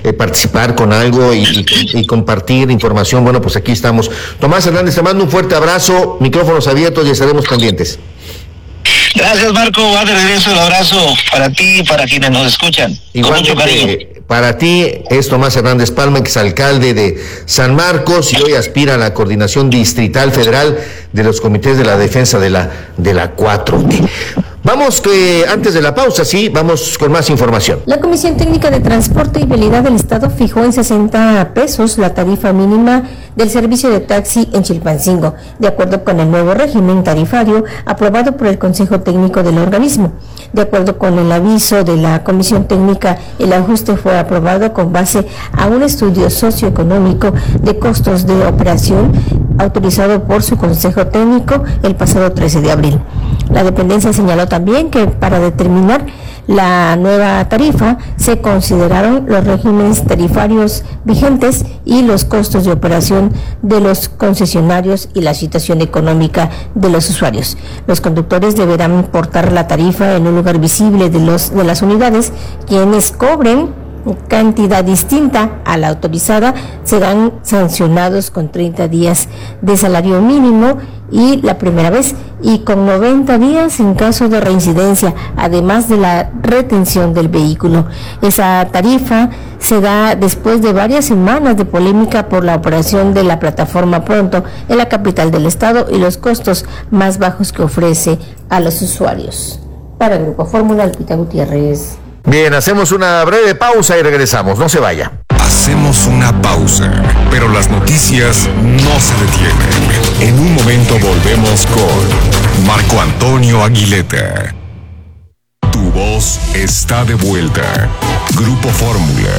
participar con algo y compartir información, bueno, pues aquí estamos. Tomás Hernández, te mando un fuerte abrazo, micrófonos abiertos y estaremos pendientes. Gracias, Marco. Va de regreso el abrazo para ti y para quienes nos escuchan. Con mucho cariño. Para ti es Tomás Hernández Palma, exalcalde de San Marcos, y hoy aspira a la coordinación distrital federal de los comités de la defensa de la 4T. Vamos antes de la pausa, sí, vamos con más información. La Comisión Técnica de Transporte y Vialidad del Estado fijó en 60 pesos la tarifa mínima del servicio de taxi en Chilpancingo, de acuerdo con el nuevo régimen tarifario aprobado por el Consejo Técnico del organismo. De acuerdo con el aviso de la Comisión Técnica, el ajuste fue aprobado con base a un estudio socioeconómico de costos de operación autorizado por su Consejo Técnico el pasado 13 de abril. La dependencia señaló también que para determinar la nueva tarifa se consideraron los regímenes tarifarios vigentes y los costos de operación de los concesionarios y la situación económica de los usuarios. Los conductores deberán portar la tarifa en un lugar visible de las unidades. Quienes cobren cantidad distinta a la autorizada serán sancionados con 30 días de salario mínimo y la primera vez, y con 90 días en caso de reincidencia, además de la retención del vehículo. Esa tarifa se da después de varias semanas de polémica por la operación de la plataforma Pronto en la capital del estado y los costos más bajos que ofrece a los usuarios. Para el Grupo Fórmula, Lupita Gutiérrez. Bien, hacemos una breve pausa y regresamos. No se vaya. Hacemos una pausa, pero las noticias no se detienen. En un momento volvemos con Marco Antonio Aguileta. Tu voz está de vuelta. Grupo Fórmula.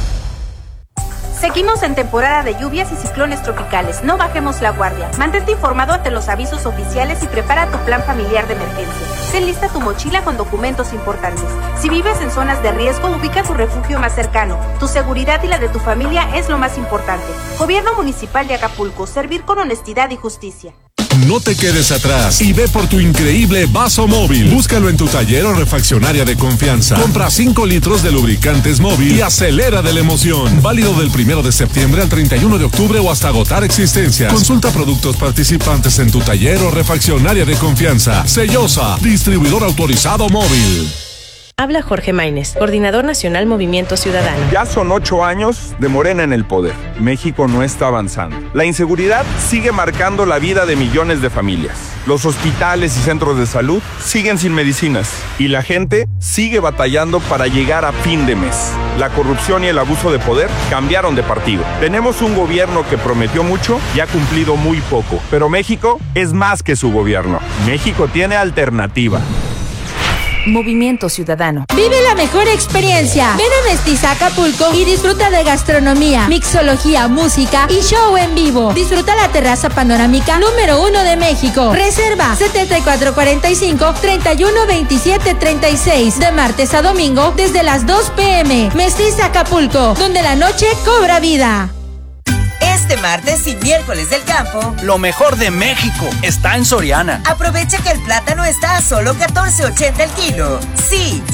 Seguimos en temporada de lluvias y ciclones tropicales. No bajemos la guardia. Mantente informado ante los avisos oficiales y prepara tu plan familiar de emergencia. Ten lista tu mochila con documentos importantes. Si vives en zonas de riesgo, ubica tu refugio más cercano. Tu seguridad y la de tu familia es lo más importante. Gobierno Municipal de Acapulco. Servir con honestidad y justicia. No te quedes atrás y ve por tu increíble vaso móvil. Búscalo en tu taller o refaccionaria de confianza. Compra 5 litros de lubricantes móvil y acelera de la emoción. Válido del 1 de septiembre al 31 de octubre o hasta agotar existencias. Consulta productos participantes en tu taller o refaccionaria de confianza. Sellosa, distribuidor autorizado móvil. Habla Jorge Maínez, coordinador nacional Movimiento Ciudadano. Ya son 8 años de Morena en el poder. México no está avanzando. La inseguridad sigue marcando la vida de millones de familias. Los hospitales y centros de salud siguen sin medicinas. Y la gente sigue batallando para llegar a fin de mes. La corrupción y el abuso de poder cambiaron de partido. Tenemos un gobierno que prometió mucho y ha cumplido muy poco. Pero México es más que su gobierno. México tiene alternativa. Movimiento Ciudadano. Vive la mejor experiencia. Ven a Mestiza Acapulco y disfruta de gastronomía, mixología, música y show en vivo. Disfruta la terraza panorámica número 1 de México. Reserva 7445-312736 de martes a domingo desde las 2 p.m. Mestiza Acapulco, donde la noche cobra vida. Este martes y miércoles del campo, lo mejor de México está en Soriana. Aprovecha que el plátano está a solo $14.80 el kilo. Sí,